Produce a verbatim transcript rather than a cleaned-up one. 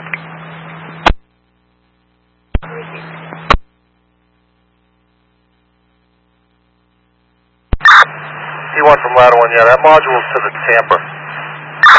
T one from Ladder one, yeah, that module's to the tamper.